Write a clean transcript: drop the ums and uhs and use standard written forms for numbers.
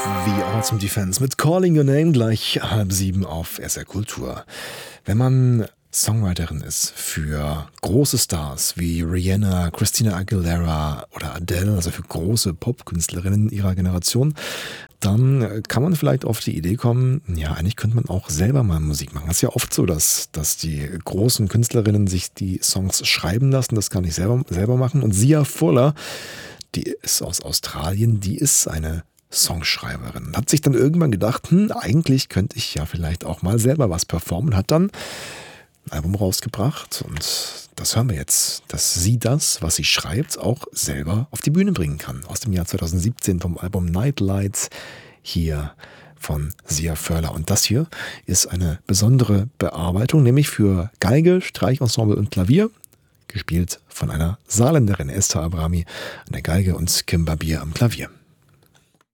The Awesome Defense mit Calling Your Name gleich 6:30 auf SR Kultur. Wenn man Songwriterin ist für große Stars wie Rihanna, Christina Aguilera oder Adele, also für große Popkünstlerinnen ihrer Generation, dann kann man vielleicht auf die Idee kommen, ja, eigentlich könnte man auch selber mal Musik machen. Das ist ja oft so, dass die großen Künstlerinnen sich die Songs schreiben lassen, das kann ich selber machen. Und Sia Furler, die ist aus Australien, die ist eine Songschreiberin. Und hat sich dann irgendwann gedacht, eigentlich könnte ich ja vielleicht auch mal selber was performen. Hat dann ein Album rausgebracht und das hören wir jetzt, dass sie das, was sie schreibt, auch selber auf die Bühne bringen kann. Aus dem Jahr 2017 vom Album Nightlights hier von Sia Furler. Und das hier ist eine besondere Bearbeitung, nämlich für Geige, Streichensemble und Klavier, gespielt von einer Saarländerin, Esther Abrami, an der Geige und Kim Barbier am Klavier.